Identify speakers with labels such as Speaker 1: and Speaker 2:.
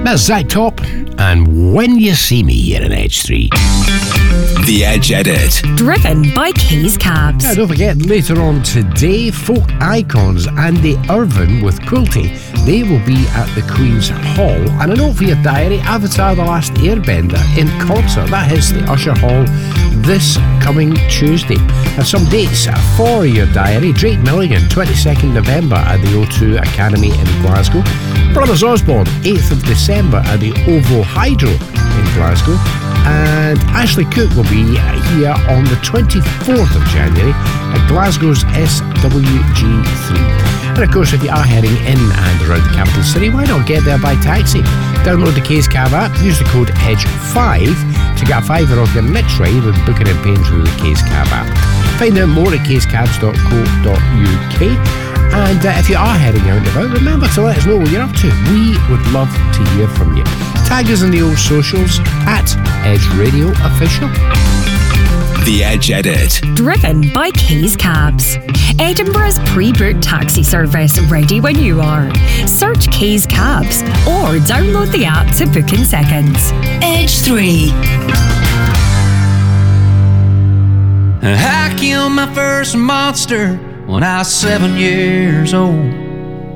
Speaker 1: That's Zach Top, and When You See Me here in Edge 3.
Speaker 2: The Edge Edit.
Speaker 3: Driven by Kay's Cabs.
Speaker 1: Yeah, don't forget, later on today, folk icons Andy Irvine with Quilty. They will be at the Queen's Hall. And a note for your diary, Avatar The Last Airbender in concert. That hits the Usher Hall this coming Tuesday. And some dates for your diary. Drake Milligan, 22nd November at the O2 Academy in Glasgow. Brothers Osborne, 8th of December at the OVO Hydro in Glasgow. And Ashley Cooke will be here on the 24th of January at Glasgow's SWG3. And of course, if you are heading in and around the capital city, why not get there by taxi? Download the Kay's Cab app, use the code EDGE5 to get a £5 off your next ride with booking and paying through the Kay's Cab app. Find out more at kayscabs.co.uk. And if you are heading out and about, remember to let us know what you're up to. We would love to hear from you. Tag us on the old socials at Edge Radio Official.
Speaker 2: The Edge Edit.
Speaker 3: Driven by Kay's Cabs. Edinburgh's pre-booked taxi service, ready when you are. Search Kay's Cabs or download the app to book in seconds.
Speaker 4: Edge 3.
Speaker 5: I killed my first monster when I was 7 years old.